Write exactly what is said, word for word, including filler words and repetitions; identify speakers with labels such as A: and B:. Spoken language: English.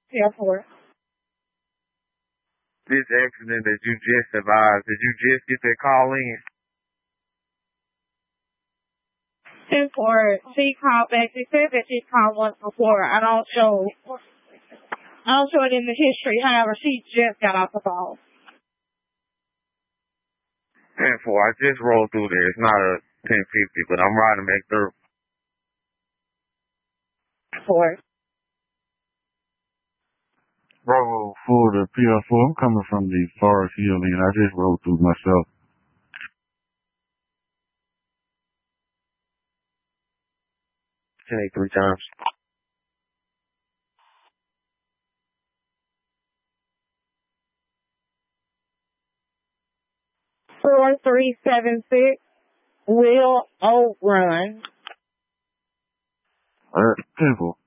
A: Yeah, four.
B: This accident that you just advised, did you just get that call in?
A: ten four. She called back. She said that she called once before. I don't show. I don't show it in the history. However, she just got off the phone.
B: ten four. I just rolled through there. It's not a ten fifty, but I'm riding back through.
A: Four.
C: Bravo for the P R four. I'm coming from the Forest Hill and I just rode through myself.
B: ten eight three times.
A: Four three seven six. Will O Run.
C: Alright, ten four.